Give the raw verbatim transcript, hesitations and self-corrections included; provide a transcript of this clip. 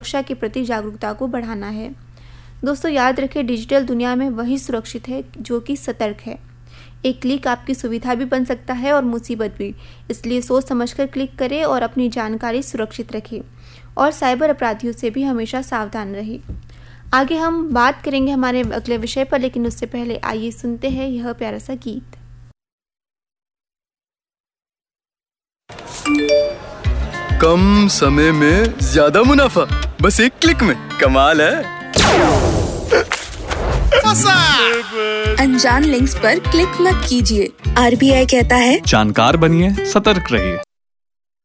सुरक्षा के प्रति जागरूकता को बढ़ाना है। दोस्तों याद रखें, डिजिटल दुनिया में वही सुरक्षित है जो कि सतर्क है। एक क्लिक आपकी सुविधा भी बन सकता है और मुसीबत भी, इसलिए सोच समझकर क्लिक करें और अपनी जानकारी सुरक्षित रखें और साइबर अपराधियों से भी हमेशा सावधान रहें। आगे हम बात करेंगे हमारे अगले विषय पर, लेकिन उससे पहले आइए सुनते हैं यह प्यारा सा गीत। कम समय में ज्यादा मुनाफा, बस एक क्लिक में, कमाल है। अनजान लिंक्स पर क्लिक मत कीजिए। आर बी आई कहता है, जानकार बनिए, सतर्क रहिए।